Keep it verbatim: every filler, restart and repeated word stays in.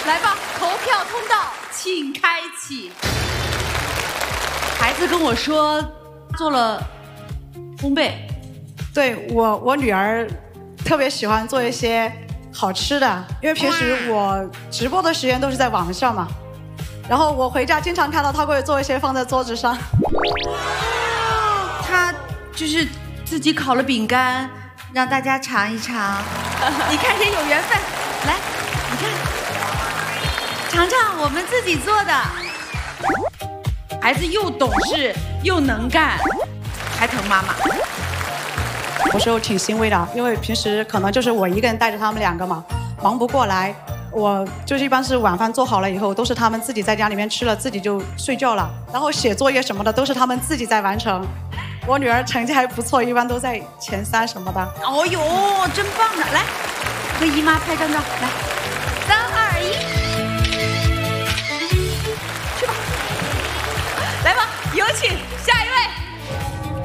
来吧，投票通道请开启。孩子跟我说做了烘焙， 对我我女儿特别喜欢做一些好吃的，因为平时我直播的时间都是在网上嘛，然后我回家经常看到她会做一些放在桌子上。 她就是自己烤了饼干，让大家尝一尝。你看也有缘分，来，你看，尝尝我们自己做的。孩子又懂事又能干，还疼妈妈。 有时候挺欣慰的，因为平时可能就是我一个人带着他们两个嘛，忙不过来。我就是一般是晚饭做好了以后，都是他们自己在家里面吃了，自己就睡觉了。然后写作业什么的都是他们自己在完成。我女儿成绩还不错，一般都在前三什么的。 哦呦，真棒的！来，和姨妈拍张照，来，三